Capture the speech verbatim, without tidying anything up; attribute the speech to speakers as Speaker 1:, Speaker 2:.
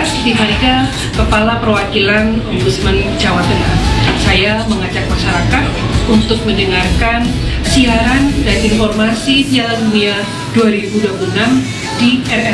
Speaker 1: Siti Farida, Kepala Perwakilan Ombudsman Jawa Tengah. Saya mengajak masyarakat untuk mendengarkan siaran dan informasi Piala Dunia dua ribu dua puluh enam di R R